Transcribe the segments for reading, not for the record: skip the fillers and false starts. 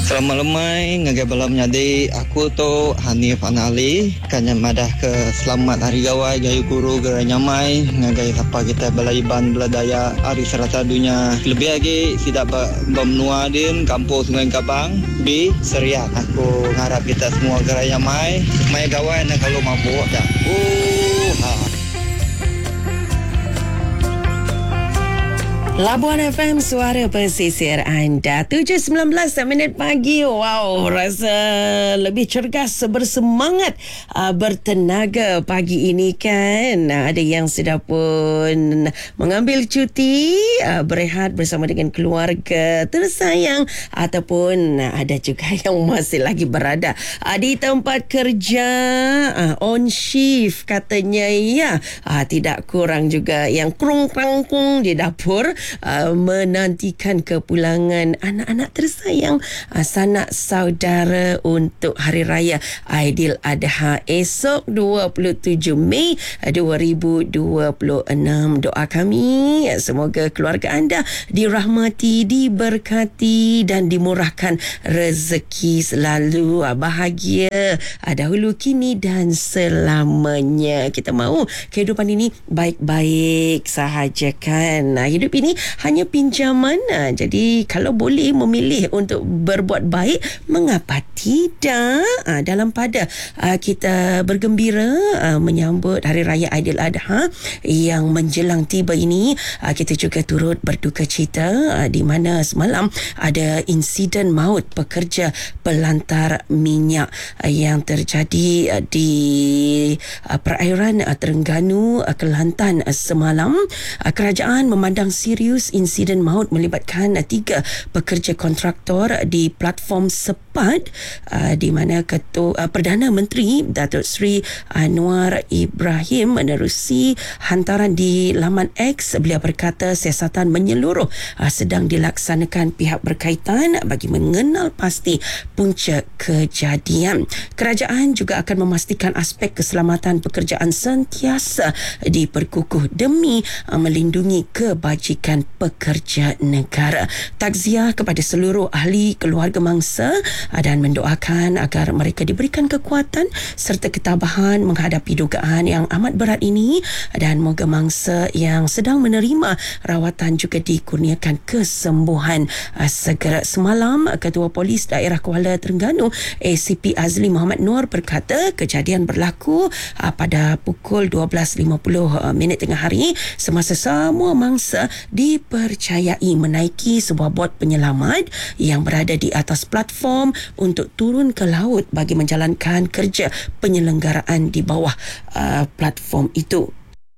Selamat lemai ngagai balam nyadi aku tu Hanif Anali kanya madah ke selamat hari gawai gayu guru gerai nyamai ngagai apa kita balaiban beladaya hari serata dunia lebih lagi tidak bermenua din kampung Sungai Kabang di Serian. Aku harap kita semua gerai nyamai mai gawai nak kalau mampu dah. Labuan FM, suara pesisir anda. 7.19 minit pagi. Wow, rasa lebih cergas, bersemangat, bertenaga pagi ini kan. Ada yang sudah pun mengambil cuti, berehat bersama dengan keluarga tersayang, ataupun ada juga yang masih lagi berada di tempat kerja, on shift katanya ya. Tidak kurang juga yang krung-krangkung di dapur, menantikan kepulangan anak-anak tersayang, sanak saudara untuk Hari Raya Aidiladha esok 27 Mei 2026. Doa kami semoga keluarga anda dirahmati, diberkati dan dimurahkan rezeki, selalu bahagia dahulu, kini dan selamanya. Kita mahu kehidupan ini baik-baik sahaja kan. Hidup ini hanya pinjaman. Jadi kalau boleh memilih untuk berbuat baik, mengapa tidak? Dalam pada kita bergembira menyambut Hari Raya Aidiladha yang menjelang tiba ini, kita juga turut berduka cita di mana semalam ada insiden maut pekerja pelantar minyak yang terjadi di perairan Terengganu, Kelantan semalam. Kerajaan memandang serius insiden maut melibatkan 3 pekerja kontraktor di platform Sepat, di mana Perdana Menteri Datuk Seri Anwar Ibrahim menerusi hantaran di laman X. Beliau berkata siasatan menyeluruh sedang dilaksanakan pihak berkaitan bagi mengenal pasti punca kejadian. Kerajaan juga akan memastikan aspek keselamatan pekerjaan sentiasa diperkukuh demi melindungi kebajikan pekerja negara. Takziah kepada seluruh ahli keluarga mangsa dan mendoakan agar mereka diberikan kekuatan serta ketabahan menghadapi dugaan yang amat berat ini, dan moga mangsa yang sedang menerima rawatan juga dikurniakan kesembuhan segera. Semalam Ketua Polis Daerah Kuala Terengganu ACP Azli Muhammad Noor berkata kejadian berlaku pada pukul 12.50 minit tengah hari semasa semua mangsa dipercayai menaiki sebuah bot penyelamat yang berada di atas platform untuk turun ke laut bagi menjalankan kerja penyelenggaraan di bawah platform itu.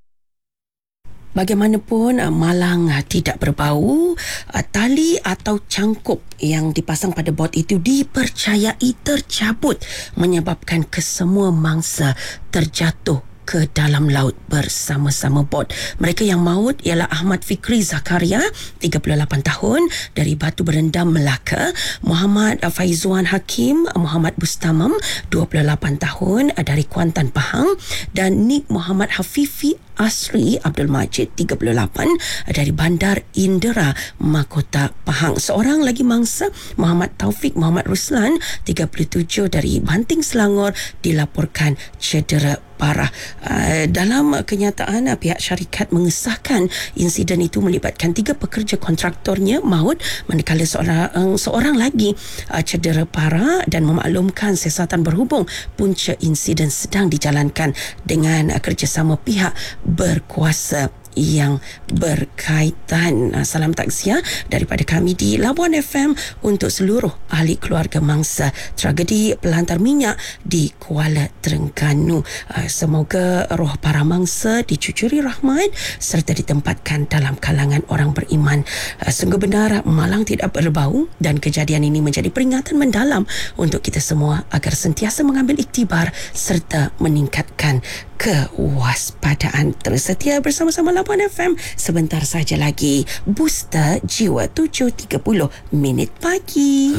Bagaimanapun, malang tidak berbau. Tali atau cangkup yang dipasang pada bot itu dipercayai tercabut, menyebabkan kesemua mangsa terjatuh ke dalam laut bersama-sama bot. Mereka yang maut ialah Ahmad Fikri Zakaria, 38 tahun, dari Batu Berendam, Melaka; Muhammad Faizuan Hakim Muhammad Bustamam, 28 tahun, dari Kuantan, Pahang; dan Nik Muhammad Hafifi Asri Abdul Majid, 38, dari Bandar Indera, Mahkota, Pahang. Seorang lagi mangsa, Muhammad Taufik Muhammad Ruslan, 37, dari Banting, Selangor, dilaporkan cedera parah. Dalam kenyataan, pihak syarikat mengesahkan insiden itu melibatkan 3 pekerja kontraktornya maut, manakala seorang lagi cedera parah, dan memaklumkan siasatan berhubung punca insiden sedang dijalankan dengan kerjasama pihak berkuasa yang berkaitan. Salam takziah daripada kami di Labuan FM untuk seluruh ahli keluarga mangsa tragedi pelantar minyak di Kuala Terengganu. Semoga roh para mangsa dicucuri rahmat serta ditempatkan dalam kalangan orang beriman. Sungguh benar malang tidak berbau, dan kejadian ini menjadi peringatan mendalam untuk kita semua agar sentiasa mengambil iktibar serta meningkatkan kewaspadaan. Terus setia bersama-sama Labuan FM. Sebentar saja lagi Booster Jiwa 7.30 minit pagi.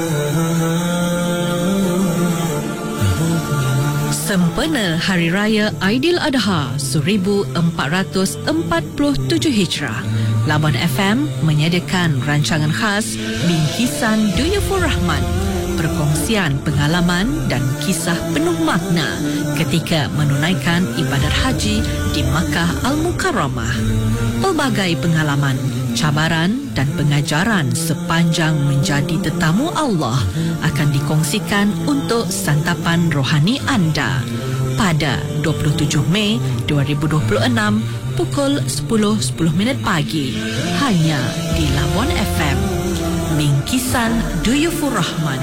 Sempena Hari Raya Aidiladha 1447 Hijrah. Labuan FM menyediakan rancangan khas Bingkisan Duyufur Rahman, perkongsian pengalaman dan kisah penuh makna ketika menunaikan ibadat haji di Makkah Al-Mukarramah. Pelbagai pengalaman, cabaran dan pengajaran sepanjang menjadi tetamu Allah akan dikongsikan untuk santapan rohani anda pada 27 Mei 2026 pukul 10.10 pagi hanya di Labuan FM. Bingkisan Duyufur Rahman.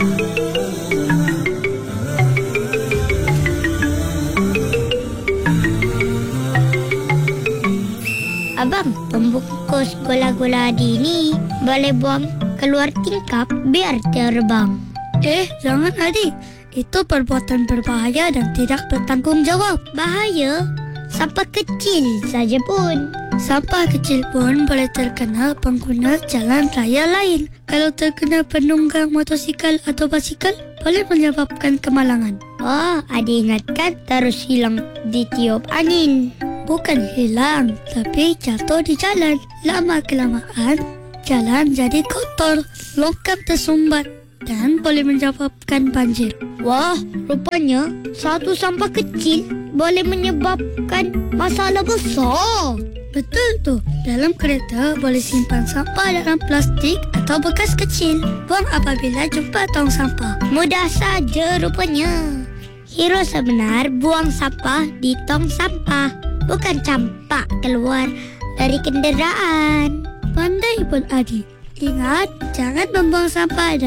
Abang, pembungkus gula-gula Adi ni boleh buang keluar tingkap biar terbang. Jangan Adi. Itu perbuatan berbahaya dan tidak bertanggungjawab. Bahaya? Sampah kecil saja pun. Sampah kecil pun boleh terkena pengguna jalan raya lain. Kalau terkena penunggang motosikal atau basikal, boleh menyebabkan kemalangan. Oh, Adi ingatkan terus hilang ditiup angin. Bukan hilang, tapi jatuh di jalan. Lama-kelamaan, jalan jadi kotor, logam tersumbat dan boleh menyebabkan banjir. Wah, rupanya satu sampah kecil boleh menyebabkan masalah besar. Betul tu. Dalam kereta boleh simpan sampah dalam plastik atau bekas kecil. Buang apabila jumpa tong sampah. Mudah saja rupanya. Hero sebenar buang sampah di tong sampah, bukan campak keluar dari kenderaan. Pandai pun Adi. Ingat, jangan membuang sampah